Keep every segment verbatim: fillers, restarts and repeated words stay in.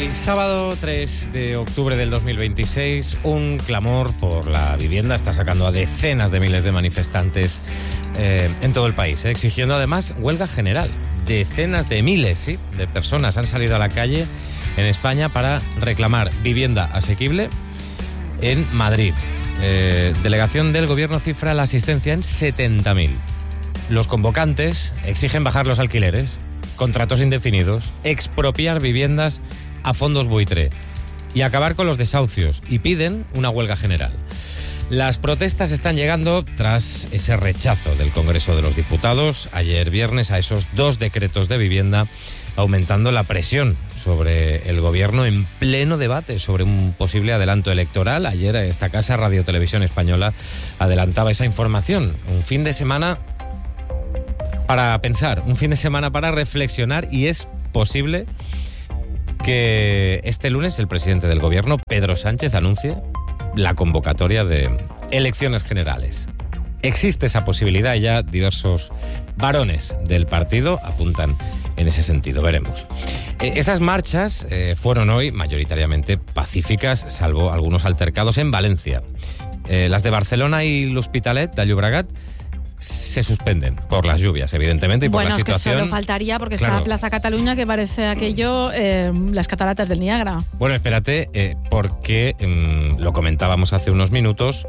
El sábado tres de octubre del dos mil veintiséis, un clamor por la vivienda está sacando a decenas de miles de manifestantes eh, en todo el país, eh, exigiendo además huelga general. Decenas de miles, sí, de personas han salido a la calle en España para reclamar vivienda asequible en Madrid. Eh, delegación del Gobierno cifra la asistencia en setenta mil. Los convocantes exigen bajar los alquileres, contratos indefinidos, expropiar viviendas a fondos buitre y acabar con los desahucios, y piden una huelga general. Las protestas están llegando tras ese rechazo del Congreso de los Diputados ayer viernes a esos dos decretos de vivienda, aumentando la presión sobre el Gobierno en pleno debate sobre un posible adelanto electoral. Ayer esta casa, Radio Televisión Española, adelantaba esa información. Un fin de semana para pensar, un fin de semana para reflexionar, y es posible que este lunes el presidente del Gobierno, Pedro Sánchez, anuncie la convocatoria de elecciones generales. Existe esa posibilidad y ya diversos varones del partido apuntan en ese sentido. Veremos. Eh, esas marchas eh, fueron hoy mayoritariamente pacíficas, salvo algunos altercados en Valencia. Eh, las de Barcelona y l'Hospitalet de Llobregat se suspenden por las lluvias, evidentemente, y por bueno, la situación. Bueno, es que solo faltaría, porque claro. Está Plaza Cataluña, que parece aquello, eh, las cataratas del Niágara. Bueno, espérate, eh, porque eh, lo comentábamos hace unos minutos,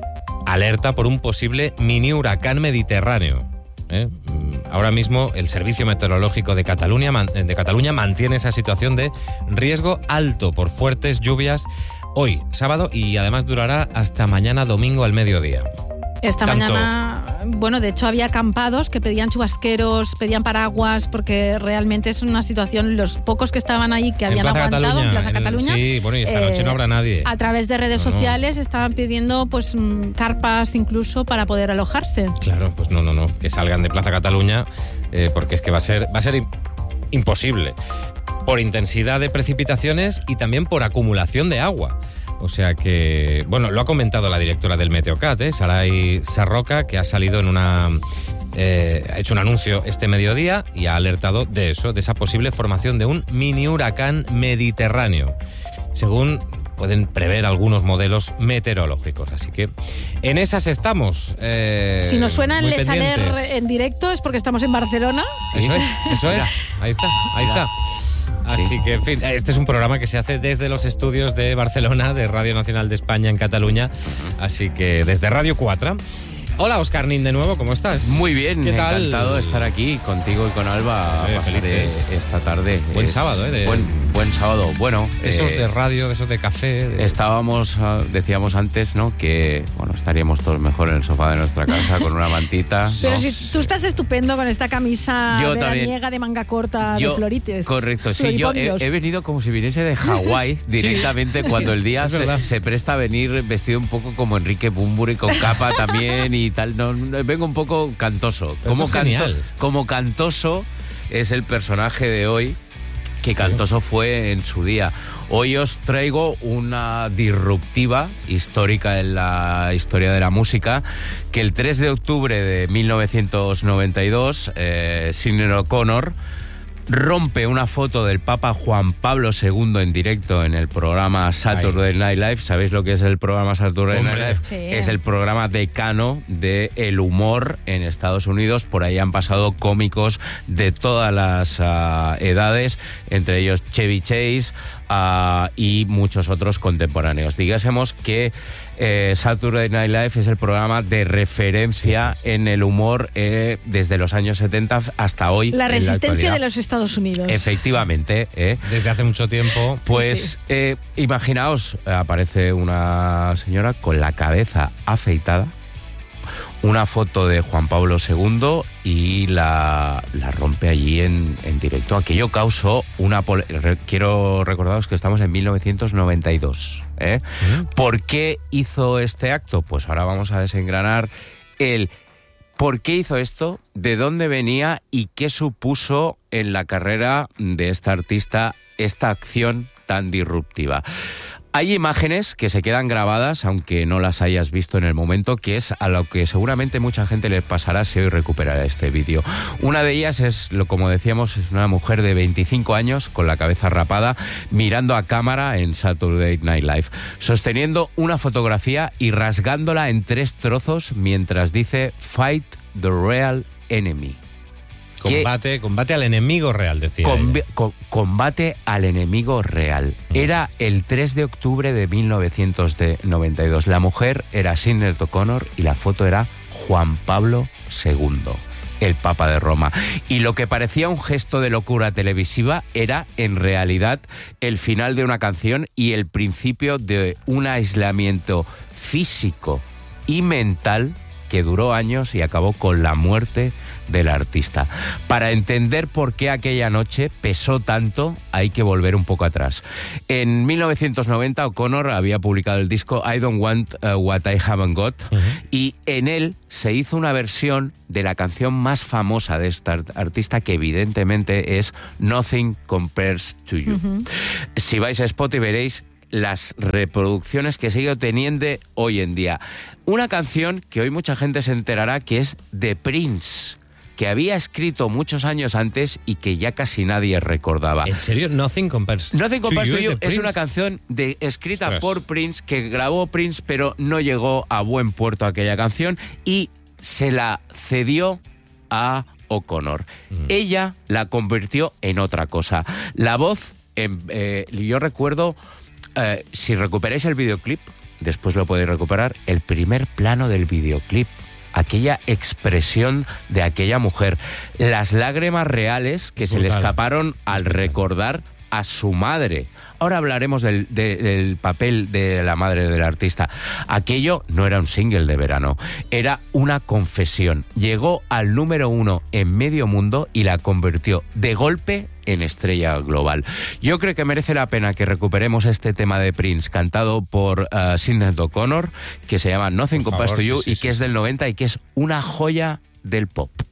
alerta por un posible mini huracán mediterráneo. ¿eh? Ahora mismo el Servicio Meteorológico de Cataluña, de Cataluña mantiene esa situación de riesgo alto por fuertes lluvias hoy, sábado, y además durará hasta mañana domingo al mediodía. Esta Tanto... mañana, bueno, de hecho había acampados que pedían chubasqueros, pedían paraguas, porque realmente es una situación, los pocos que estaban ahí que habían Plaza aguantado Cataluña, en Plaza el, Cataluña. Sí, bueno, y esta noche eh, no habrá nadie. A través de redes no, sociales no. estaban pidiendo pues carpas incluso para poder alojarse. Claro, pues no, no, no, que salgan de Plaza Cataluña, eh, porque es que va a ser, va a ser imposible, por intensidad de precipitaciones y también por acumulación de agua. O sea que, bueno, lo ha comentado la directora del Meteocat, ¿eh? Saray Sarroca, que ha salido en una... Eh, ha hecho un anuncio este mediodía y ha alertado de eso, de esa posible formación de un mini huracán mediterráneo, según pueden prever algunos modelos meteorológicos. Así que en esas estamos. Eh, si nos suena el Les Saler en directo es porque estamos en Barcelona. Eso es, eso es. Ahí está, ahí está. Así Sí. que, en fin, este es un programa que se hace desde los estudios de Barcelona, de Radio Nacional de España en Cataluña. Así que desde Radio cuatro. Hola, Óscar Nin, de nuevo, ¿cómo estás? Muy bien, ¿Qué tal? encantado de estar aquí contigo y con Alba Eh, a pasar felices. de esta tarde. Buen Es sábado, ¿eh? De- Buen, buen sábado. Bueno, De esos eh, de radio, de esos de café. de- estábamos, ah, decíamos antes, ¿no? Que, bueno, estaríamos todos mejor en el sofá de nuestra casa con una mantita. Pero ¿no? si tú estás estupendo con esta camisa Yo veraniega también. de manga corta Yo- de florites. Correcto, sí, yo he, Floripondios. he venido como si viniese de Hawái directamente, cuando el día Es verdad. se, se presta a venir vestido un poco como Enrique Bunbury, con capa también y tal. No, no, vengo un poco cantoso. Pero Como, eso es genial. como cantoso es el personaje de hoy, que Sí. cantoso fue en su día. Hoy os traigo una disruptiva histórica en la historia de la música, que el tres de octubre de mil novecientos noventa y dos, eh, Sinéad O'Connor rompe una foto del Papa Juan Pablo segundo en directo en el programa Saturday Night Live. ¿Sabéis lo que es el programa Saturday Hombre. Night Live? Sí. Es el programa decano de el humor en Estados Unidos. Por ahí han pasado cómicos de todas las uh, edades, entre ellos Chevy Chase uh, y muchos otros contemporáneos. Digásemos que Eh, Saturday Night Live es el programa de referencia sí, sí, sí. en el humor eh, desde los años setenta hasta hoy. La en resistencia actualidad. de los Estados Unidos. Efectivamente. ¿eh? Desde hace mucho tiempo. Pues sí. eh, imaginaos, aparece una señora con la cabeza afeitada, una foto de Juan Pablo segundo y la, la rompe allí en, en directo. Aquello causó una... pole- re- quiero recordaros que estamos en mil novecientos noventa y dos. ¿eh? ¿Mm? ¿Por qué hizo este acto? Pues ahora vamos a desengranar el por qué hizo esto, de dónde venía y qué supuso en la carrera de esta artista esta acción tan disruptiva. Hay imágenes que se quedan grabadas, aunque no las hayas visto en el momento, que es a lo que seguramente mucha gente le pasará si hoy recuperará este vídeo. Una de ellas es, lo como decíamos, es una mujer de veinticinco años con la cabeza rapada, mirando a cámara en Saturday Night Live, sosteniendo una fotografía y rasgándola en tres trozos mientras dice "Fight the real enemy". Combate, combate al enemigo real, decía Combi- ella. co- combate al enemigo real. Era el tres de octubre de mil novecientos noventa y dos. La mujer era Sinéad O'Connor y la foto era Juan Pablo segundo, el Papa de Roma. Y lo que parecía un gesto de locura televisiva era, en realidad, el final de una canción y el principio de un aislamiento físico y mental que duró años y acabó con la muerte del artista. Para entender por qué aquella noche pesó tanto, hay que volver un poco atrás. En mil novecientos noventa, O'Connor había publicado el disco I Don't Want uh, What I Haven't Got, uh-huh. y en él se hizo una versión de la canción más famosa de esta artista, que evidentemente es Nothing Compares to You. Uh-huh. Si vais a Spotify veréis las reproducciones que sigue teniendo hoy en día. Una canción que hoy mucha gente se enterará que es de Prince, que había escrito muchos años antes y que ya casi nadie recordaba. ¿En serio? Nothing Compares, Nothing Compares to You es, es una canción de, escrita Ostras. por Prince, que grabó Prince, pero no llegó a buen puerto aquella canción y se la cedió a O'Connor. Mm. Ella la convirtió en otra cosa. La voz, en, eh, yo recuerdo, eh, si recuperáis el videoclip, después lo podéis recuperar, el primer plano del videoclip, aquella expresión de aquella mujer, las lágrimas reales que Brutal. se le escaparon al recordar a su madre. Ahora hablaremos del, de, del papel de la madre del artista. Aquello no era un single de verano, era una confesión. Llegó al número uno en medio mundo y la convirtió de golpe en estrella global. Yo creo que merece la pena que recuperemos este tema de Prince, cantado por uh, Sinéad O'Connor, que se llama Nothing Compares to You, sí, sí, y que sí. es del noventa y que es una joya del pop.